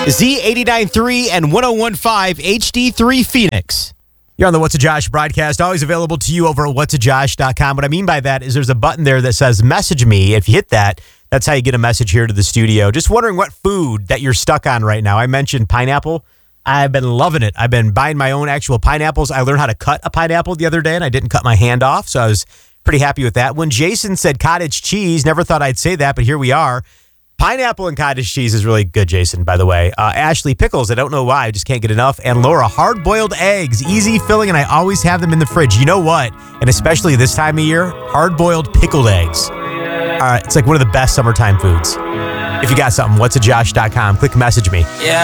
Z89.3 and 101.5 HD3 Phoenix. You're on the What's a Josh broadcast, always available to you over at whatsajosh.com. What I mean by that is there's a button there that says message me. If you hit that, that's how you get a message here to the studio. Just wondering what food that you're stuck on right now. I mentioned pineapple. I've been loving it. I've been buying my own actual pineapples. I learned how to cut a pineapple the other day, and I didn't cut my hand off, so I was pretty happy with that. When Jason said cottage cheese, never thought I'd say that, but here we are. Pineapple and cottage cheese is really good, Jason, by the way. Ashley, pickles, I don't know why. I just can't get enough. And Laura, hard-boiled eggs, easy filling, and I always have them in the fridge. You know what? And especially this time of year, hard-boiled pickled eggs. It's like one of the best summertime foods. If you got something, whatsajosh.com. Click message me. Yeah.